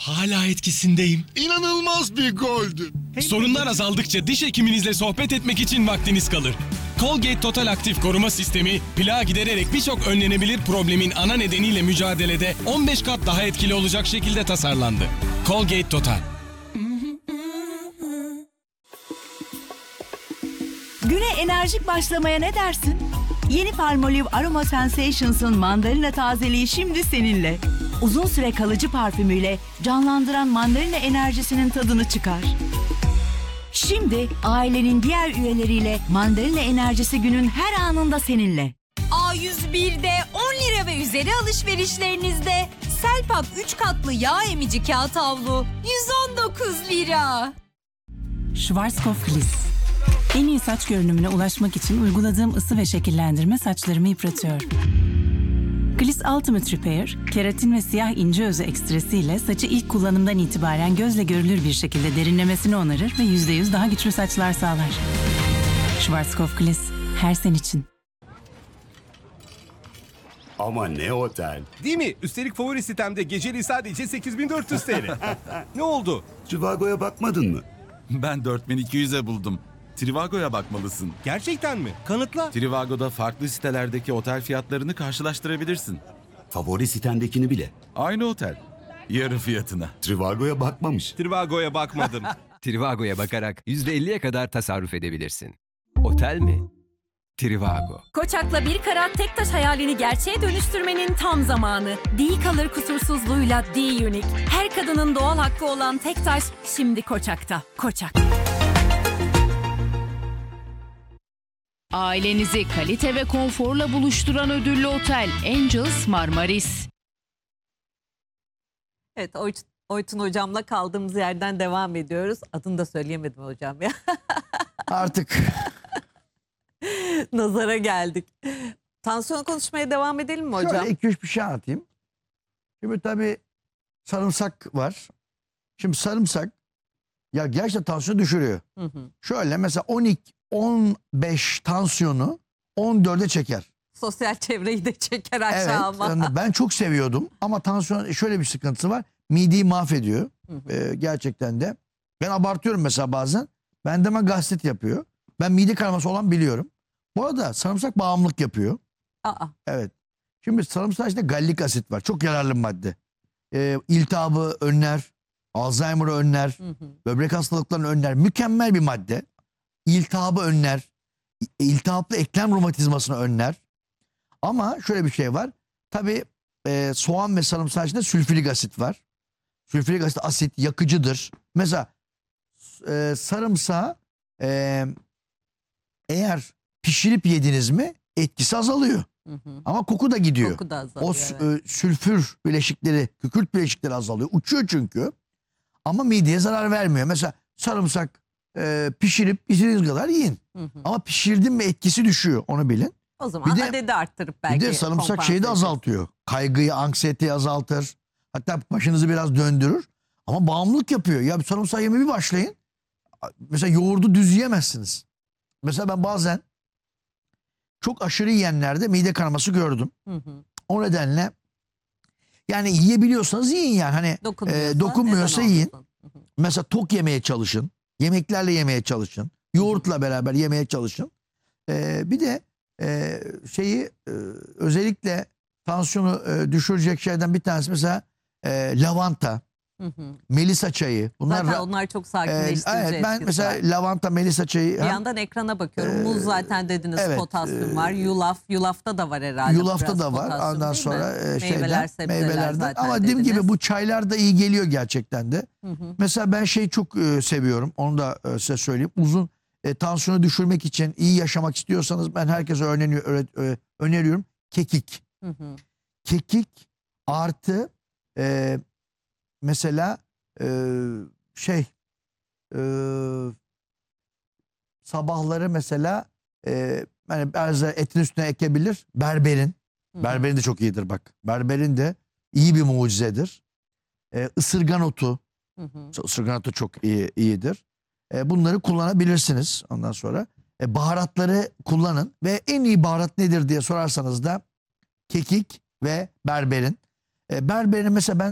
Hala etkisindeyim. İnanılmaz bir goldü. Sorunlar azaldıkça diş hekiminizle sohbet etmek için vaktiniz kalır. Colgate Total Aktif Koruma Sistemi, plağı gidererek birçok önlenebilir problemin ana nedeniyle mücadelede 15 kat daha etkili olacak şekilde tasarlandı. Colgate Total. Güne enerjik başlamaya ne dersin? Yeni Palmolive Aroma Sensations'ın mandalina tazeliği şimdi seninle. Uzun süre kalıcı parfümüyle canlandıran mandalina enerjisinin tadını çıkar. Şimdi ailenin diğer üyeleriyle mandalina enerjisi günün her anında seninle. A101'de 10 lira ve üzeri alışverişlerinizde Selpak 3 katlı yağ emici kağıt havlu 119 lira. Schwarzkopf Gliss. En iyi saç görünümüne ulaşmak için uyguladığım ısı ve şekillendirme saçlarımı yıpratıyor. Gliss Ultimate Repair, keratin ve siyah ince özü ekstresiyle saçı ilk kullanımdan itibaren gözle görülür bir şekilde derinlemesine onarır ve %100 daha güçlü saçlar sağlar. Schwarzkopf Gliss, her sen için. Ama ne otel. Değil mi? Üstelik favori sitemde geceliği sadece 8400 TL. Ne oldu? Trivago'ya bakmadın mı? Ben 4200'e buldum. Trivago'ya bakmalısın. Gerçekten mi? Kanıtla. Trivago'da farklı sitelerdeki otel fiyatlarını karşılaştırabilirsin. Favori sitendekini bile. Aynı otel. Yarı fiyatına. Trivago'ya bakmamış. Trivago'ya bakmadım. Trivago'ya bakarak %50'ye kadar tasarruf edebilirsin. Otel mi? Trivago. Koçak'la bir karat tek taş hayalini gerçeğe dönüştürmenin tam zamanı. D-Color kusursuzluğuyla D-Unique. Her kadının doğal hakkı olan tek taş şimdi Koçak'ta. Koçak. Ailenizi kalite ve konforla buluşturan ödüllü otel Angels Marmaris. Evet, Oytun hocamla kaldığımız yerden devam ediyoruz. Adını da söyleyemedim hocam ya. Artık. Nazara geldik. Tansiyon konuşmaya devam edelim mi hocam? Şöyle 2-3 bir şey anlatayım. Şimdi tabii sarımsak var. Şimdi sarımsak ya gerçekten tansiyonu düşürüyor. Hı hı. Şöyle mesela 15 tansiyonu 14'e çeker. Sosyal çevreyi de çeker aşağı ama. Evet, ben çok seviyordum ama tansiyon şöyle bir sıkıntısı var. Mideyi mahvediyor. Hı hı. Gerçekten de. Ben abartıyorum mesela bazen. Ben de hemen gastrit yapıyor. Ben mide kanaması olan biliyorum. Bu arada sarımsak bağımlılık yapıyor. Aa. Evet. Şimdi sarımsak içinde gallik asit var. Çok yararlı bir madde. İltihabı önler. Alzheimer'ı önler. Hı hı. Böbrek hastalıklarını önler. Mükemmel bir madde. İltihabı önler. İltihaplı eklem romatizmasını önler. Ama şöyle bir şey var. Tabii soğan ve sarımsak içinde sülfürik asit var. Sülfürik asit yakıcıdır. Mesela sarımsağı eğer pişirip yediniz mi etkisi azalıyor. Hı hı. Ama koku da gidiyor. Koku da azalıyor, O sülfür bileşikleri, kükürt bileşikleri azalıyor. Uçuyor çünkü. Ama mideye zarar vermiyor. Mesela sarımsak pişirip istediğiniz kadar yiyin. Hı hı. Ama pişirdim mi etkisi düşüyor. Onu bilin. O zaman adedi arttırıp belki Bir de sarımsak kompanse şeyi de ederiz. azaltıyor. Kaygıyı, anksiyeteyi azaltır. Hatta başınızı biraz döndürür. Ama bağımlılık yapıyor. Ya bir sarımsak yemeye bir başlayın. Mesela yoğurdu düz yiyemezsiniz. Mesela ben bazen çok aşırı yiyenlerde mide kanaması gördüm. Hı hı. O nedenle yani yiyebiliyorsanız yiyin yani. Hani dokunmuyorsa neden yiyin. olmasın? Hı hı. Mesela tok yemeye çalışın. Yemeklerle yemeye çalışın. Yoğurtla beraber yemeye çalışın. Bir de özellikle tansiyonu düşürecek şeyden bir tanesi mesela lavanta, Hı hı. melisa çayı. Zaten onlar çok sakinleştirici evet, ben etkisi mesela var. lavanta, melisa çayı. Bir yandan ekrana bakıyorum. Muz zaten dediniz, evet, potasyum var. Yulaf. Yulafta da var herhalde. Yulafta biraz da var. potasyum, Ondan değil mi? sonra Meyveler, sebzeler meyvelerden. zaten Ama dediğim dediniz. gibi bu çaylar da iyi geliyor gerçekten de. Hı hı. Mesela ben çok seviyorum. Onu da size söyleyeyim. Uzun tansiyonu düşürmek için iyi yaşamak istiyorsanız ben herkese öneriyorum. Kekik. Hı hı. Kekik artı mesela sabahları mesela hani bazı etin üstüne ekebilir. Berberin. Hı hı. Berberin de çok iyidir bak. Berberin de iyi bir mucizedir. Isırgan otu. Hı hı. Isırgan otu çok iyidir. Bunları kullanabilirsiniz ondan sonra. Baharatları kullanın ve en iyi baharat nedir diye sorarsanız da kekik ve berberin. Berberin mesela ben